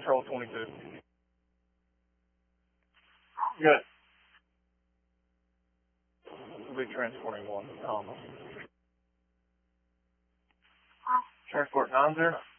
Control 22. Good. We'll be transporting one. Transport 90.